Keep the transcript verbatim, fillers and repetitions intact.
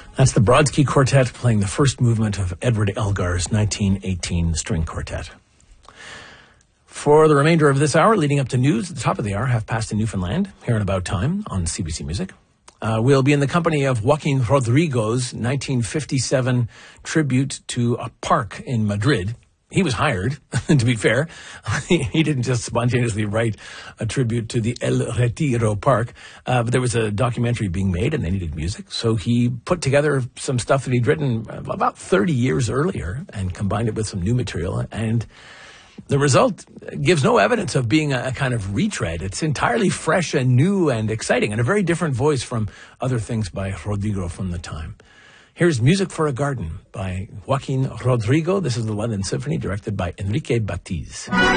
That's the Brodsky Quartet playing the first movement of Edward Elgar's nineteen eighteen string quartet. For the remainder of this hour, leading up to news at the top of the hour, half past in Newfoundland, here in About Time on C B C Music. Uh, we'll be in the company of Joaquin Rodrigo's nineteen fifty-seven tribute to a park in Madrid. He was hired, to be fair. He didn't just spontaneously write a tribute to the El Retiro Park, uh, but there was a documentary being made and they needed music. So he put together some stuff that he'd written about thirty years earlier and combined it with some new material. And the result gives no evidence of being a, a kind of retread. It's entirely fresh and new and exciting and a very different voice from other things by Rodrigo from the time. Here's Music for a Garden by Joaquin Rodrigo. This is the London Symphony, directed by Enrique Batiz.